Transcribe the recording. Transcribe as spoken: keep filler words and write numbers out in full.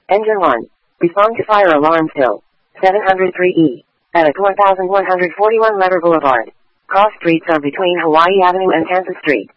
Engine one. Respond to fire alarm still. seven oh three E. At one thousand one hundred forty-one Letter Boulevard. Cross streets are between Hawaii Avenue and Kansas Street.